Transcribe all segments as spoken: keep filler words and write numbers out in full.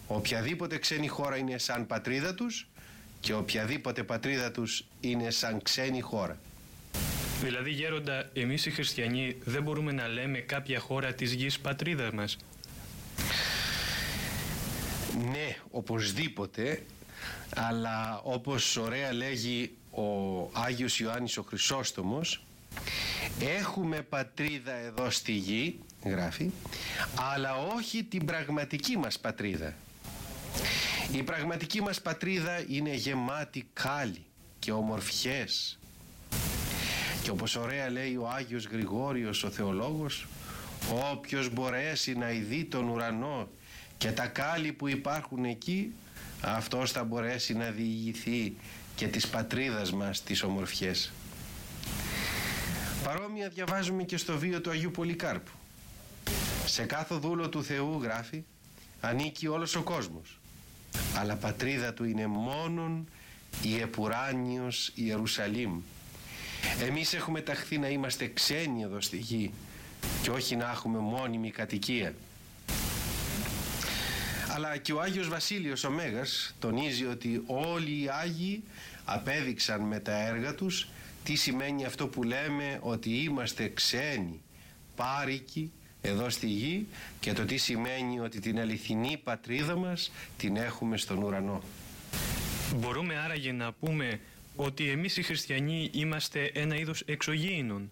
οποιαδήποτε ξένη χώρα είναι σαν πατρίδα τους και οποιαδήποτε πατρίδα τους είναι σαν ξένη χώρα. Δηλαδή, γέροντα, εμείς οι χριστιανοί δεν μπορούμε να λέμε κάποια χώρα της γης πατρίδα μας? Ναι, οπωσδήποτε, αλλά όπως ωραία λέγει ο Άγιος Ιωάννης ο Χρυσόστομος, έχουμε πατρίδα εδώ στη γη, γράφει, αλλά όχι την πραγματική μας πατρίδα. Η πραγματική μας πατρίδα είναι γεμάτη κάλλη και ομορφιές. Και όπως ωραία λέει ο Άγιος Γρηγόριος ο θεολόγος, όποιος μπορέσει να ειδεί τον ουρανό και τα κάλλη που υπάρχουν εκεί, αυτός θα μπορέσει να διηγηθεί και της πατρίδας μας τις ομορφιές. Παρόμοια διαβάζουμε και στο βίο του Αγίου Πολυκάρπου. Σε κάθε δούλο του Θεού, γράφει, ανήκει όλος ο κόσμος, αλλά πατρίδα του είναι μόνον η επουράνιος Ιερουσαλήμ. Εμείς έχουμε ταχθεί να είμαστε ξένοι εδώ στη γη και όχι να έχουμε μόνιμη κατοικία. Αλλά και ο Άγιος Βασίλειος ο Μέγας τονίζει ότι όλοι οι Άγιοι απέδειξαν με τα έργα τους τι σημαίνει αυτό που λέμε ότι είμαστε ξένοι, πάρικοι εδώ στη γη, και το τι σημαίνει ότι την αληθινή πατρίδα μας την έχουμε στον ουρανό. Μπορούμε άραγε να πούμε ότι εμείς οι χριστιανοί είμαστε ένα είδος εξωγήινων?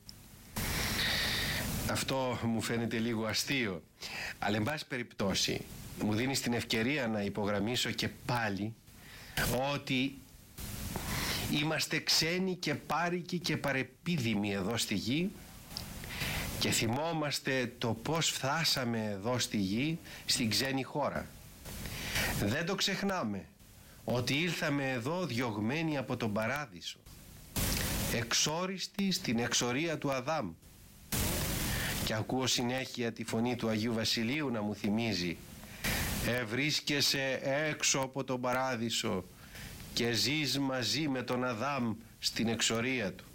Αυτό μου φαίνεται λίγο αστείο, αλλά εν πάση περιπτώσει μου δίνει την ευκαιρία να υπογραμμίσω και πάλι ότι είμαστε ξένοι και πάρικοι και παρεπίδημοι εδώ στη γη, και θυμόμαστε το πως φτάσαμε εδώ στη γη, στην ξένη χώρα. Δεν το ξεχνάμε ότι ήλθαμε εδώ διωγμένοι από τον παράδεισο, εξόριστοι στην εξορία του Αδάμ. Και ακούω συνέχεια τη φωνή του Αγίου Βασιλείου να μου θυμίζει, «Ευρίσκεσαι έξω από τον παράδεισο και ζεις μαζί με τον Αδάμ στην εξορία του».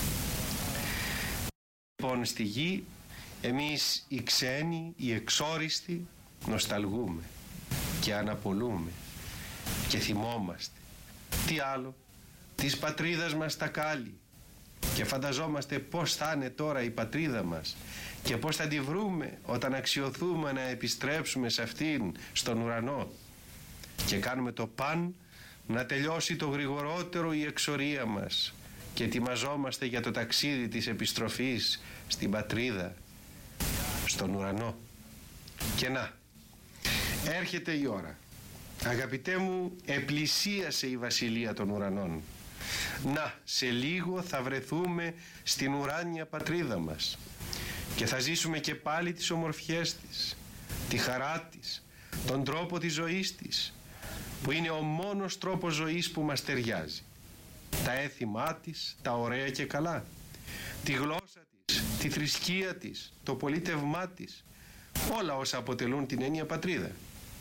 Λοιπόν, στη γη εμείς οι ξένοι, οι εξόριστοι, νοσταλγούμε και αναπολούμε και θυμόμαστε. Τι άλλο? Της πατρίδας μας τα κάλλη, και φανταζόμαστε πως θα είναι τώρα η πατρίδα μας και πως θα τη βρούμε όταν αξιωθούμε να επιστρέψουμε σε αυτήν στον ουρανό, και κάνουμε το παν να τελειώσει το γρηγορότερο η εξορία μας και ετοιμαζόμαστε για το ταξίδι της επιστροφής στην πατρίδα, στον ουρανό. Και να, έρχεται η ώρα. Αγαπητέ μου, επλησίασε η βασιλεία των ουρανών. Να, σε λίγο θα βρεθούμε στην ουράνια πατρίδα μας και θα ζήσουμε και πάλι τις ομορφιές της, τη χαρά της, τον τρόπο της ζωής της, που είναι ο μόνος τρόπος ζωής που μας ταιριάζει. Τα έθιμά της, τα ωραία και καλά, τη γλώσσα της, τη θρησκεία της, το πολίτευμά της, όλα όσα αποτελούν την έννοια πατρίδα.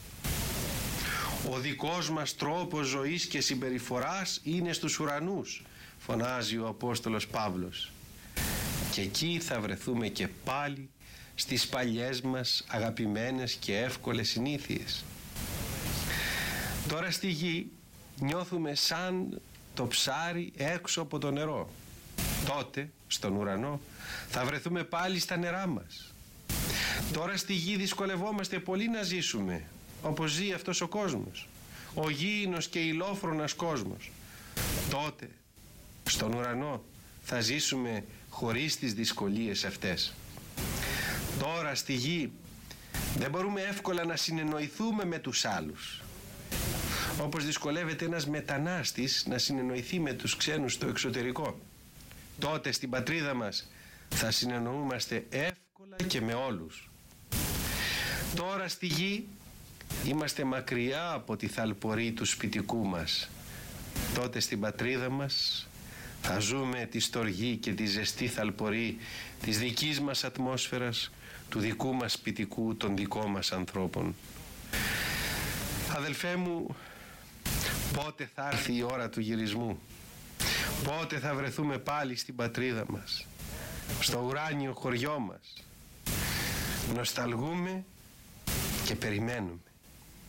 Ο δικός μας τρόπος ζωής και συμπεριφοράς είναι στους ουρανούς, φωνάζει ο Απόστολος Παύλος. Και εκεί θα βρεθούμε και πάλι στις παλιές μας αγαπημένες και εύκολες συνήθειες. Τώρα στη γη νιώθουμε σαν το ψάρι έξω από το νερό. Τότε στον ουρανό θα βρεθούμε πάλι στα νερά μας. Τώρα στη γη δυσκολευόμαστε πολύ να ζήσουμε όπως ζει αυτός ο κόσμος, ο γήινος και ηλόφρονας κόσμος. Τότε στον ουρανό θα ζήσουμε χωρίς τις δυσκολίες αυτές. Τώρα στη γη δεν μπορούμε εύκολα να συνεννοηθούμε με τους άλλους, όπως δυσκολεύεται ένας μετανάστης να συνεννοηθεί με τους ξένους στο εξωτερικό. Τότε στην πατρίδα μας θα συνεννοούμαστε εύκολα και με όλους. Τώρα στη γη είμαστε μακριά από τη θαλπορή του σπιτικού μας. Τότε στην πατρίδα μας θα ζούμε τη στοργή και τη ζεστή θαλπορή της δικής μας ατμόσφαιρας, του δικού μας σπιτικού, των δικών μας ανθρώπων. Αδελφέ μου, πότε θα έρθει η ώρα του γυρισμού? Πότε θα βρεθούμε πάλι στην πατρίδα μας, στο ουράνιο χωριό μας? Νοσταλγούμε και περιμένουμε.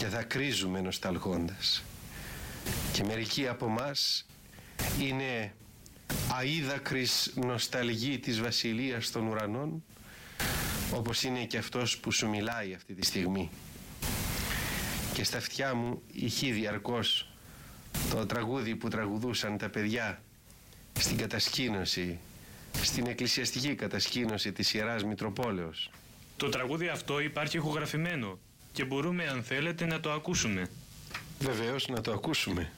και δακρύζουμε νοσταλγώντας. Και μερικοί από μας είναι αίδακρης νοσταλγή της βασιλείας των ουρανών, όπως είναι και αυτός που σου μιλάει αυτή τη στιγμή. Και στα αυτιά μου ηχεί διαρκώς το τραγούδι που τραγουδούσαν τα παιδιά στην κατασκήνωση, στην εκκλησιαστική κατασκήνωση της Ιεράς Μητροπόλεως. Το τραγούδι αυτό υπάρχει ηχογραφημένο και μπορούμε, αν θέλετε, να το ακούσουμε. Βεβαίως, να το ακούσουμε.